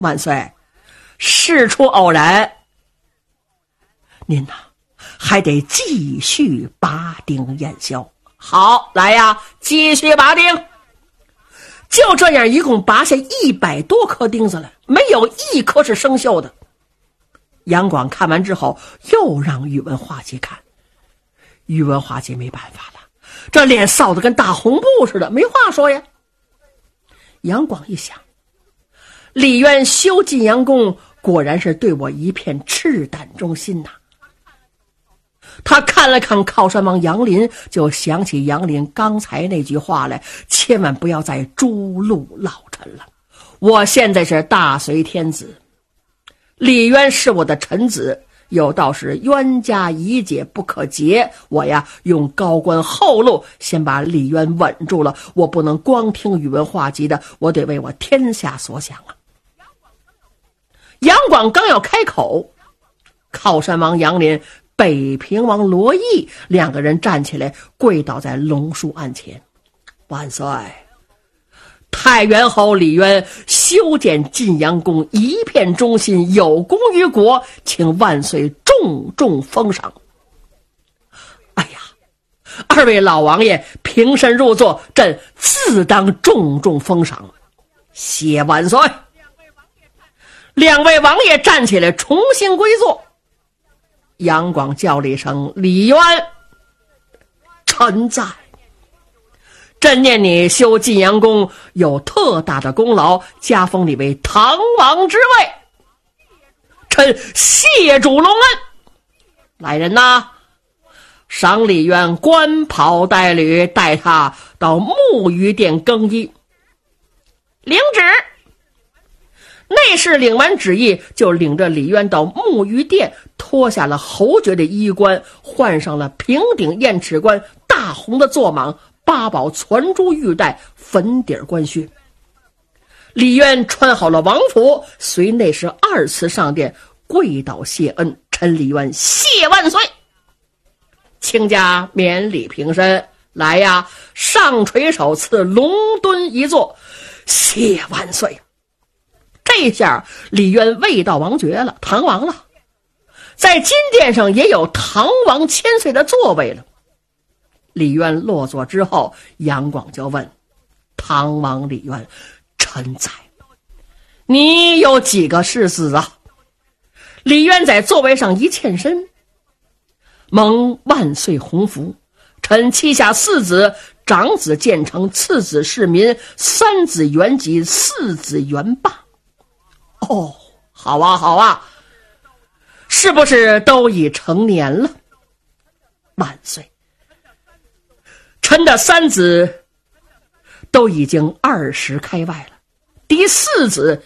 万岁，事出偶然，您呐还得继续拔钉验销。好，来呀，继续拔钉。就这样，一共拔下100多颗钉子来，没有一颗是生锈的。杨广看完之后，又让宇文化及看。宇文化及没办法了，这脸臊得跟大红布似的，没话说呀。杨广一想，李渊修晋阳宫果然是对我一片赤胆忠心呐。他看了看靠山王杨林，就想起杨林刚才那句话来，千万不要再诛戮老臣了。我现在是大隋天子，李渊是我的臣子，有道是冤家宜解不可结，我呀用高官厚禄先把李渊稳住了，我不能光听宇文化及的，我得为我天下所想啊。杨广刚要开口，靠山王杨林、北平王罗毅两个人站起来，跪倒在龙书案前。万岁，太原侯李渊修建晋阳宫，一片忠心，有功于国，请万岁重重封赏。哎呀，二位老王爷平身入座，朕自当重重封赏，谢万岁。两位王爷站起来重新归座。杨广叫了一声李渊，臣在。朕念你修晋阳宫有特大的功劳，加封你为唐王之位，臣谢主隆恩。来人呐，赏李渊官袍带履，带他到沐浴殿更衣。领旨。内侍领完旨意，就领着李渊到沐浴殿，脱下了侯爵的衣冠，换上了平顶燕翅冠、大红的坐蟒、八宝攒珠玉带、粉底官靴。李渊穿好了王服，随内侍2次上殿，跪倒谢恩。臣李渊谢万岁。卿家免礼平身，来呀，上垂手赐龙墩一座，谢万岁。这下李渊位到王爵了，唐王了，在金殿上也有唐王千岁的座位了。李渊落座之后，杨广就问唐王李渊，臣在，你有几个世子啊？李渊在座位上一欠身，蒙万岁洪福，臣膝下4子，长子建成，次子世民，三子元吉，四子元霸。哦，好啊好啊，是不是都已成年了？万岁，臣的3子都已经20开外了，第4子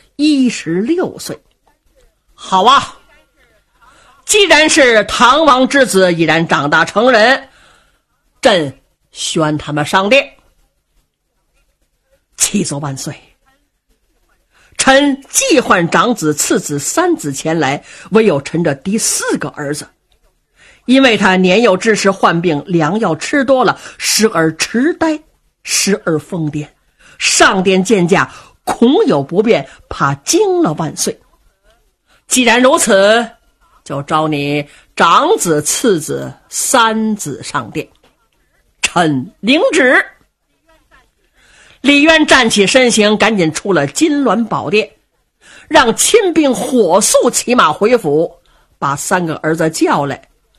16岁。好啊，既然是唐王之子，已然长大成人，朕宣他们上殿。启奏万岁，臣既唤长子、次子、3子前来，唯有臣这第4个儿子，因为他年幼之时患病，良药吃多了，时而痴呆，时而疯癫，上殿见驾，恐有不便，怕惊了万岁。既然如此，就召你长子、次子、3子上殿。臣领旨。李渊站起身形，赶紧出了金銮宝殿，让亲兵火速骑马回府，把3个儿子叫来。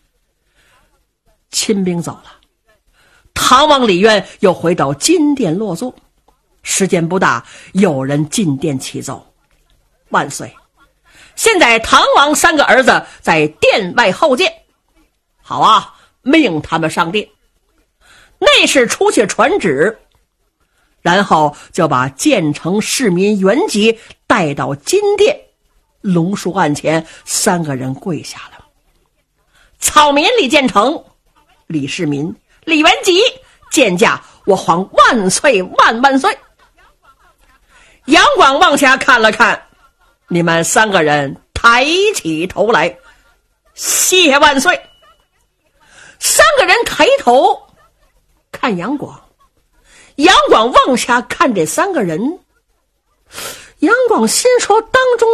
亲兵走了，唐王李渊又回到金殿落座。时间不大，有人进殿启奏，万岁，现在唐王3个儿子在殿外候见。好啊，命他们上殿。内侍出去传旨，然后就把建成、世民、元吉带到金殿龙书案前，3个人跪下了。草民李建成、李世民、李元吉见驾，我皇万岁万万岁。杨广往下看了看，你们3个人抬起头来，谢万岁。3个人抬头看杨广，杨广往下看这3个人，杨广心说当中